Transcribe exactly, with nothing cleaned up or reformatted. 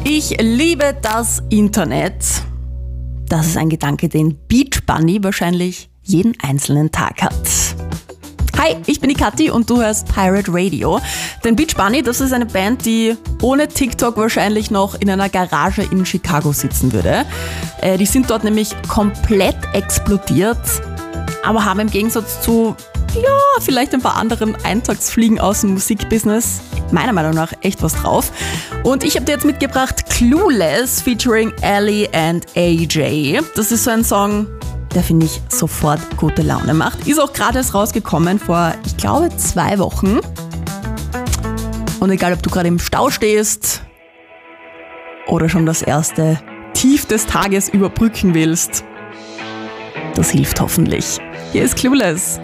Ich liebe das Internet. Das ist ein Gedanke, den Beach Bunny wahrscheinlich jeden einzelnen Tag hat. Hi, ich bin die Kathi und du hörst Pirate Radio. Denn Beach Bunny, das ist eine Band, die ohne TikTok wahrscheinlich noch in einer Garage in Chicago sitzen würde. Äh, die sind dort nämlich komplett explodiert, aber haben im Gegensatz zu, ja, vielleicht ein paar anderen Eintagsfliegen aus dem Musikbusiness meiner Meinung nach echt was drauf. Und ich habe dir jetzt mitgebracht Clueless featuring Ellie and A J. Das ist so ein Song, der, finde ich, sofort gute Laune macht. Ist auch gerade erst rausgekommen vor, ich glaube, zwei Wochen. Und egal, ob du gerade im Stau stehst oder schon das erste Tief des Tages überbrücken willst, das hilft hoffentlich. Hier ist Clueless.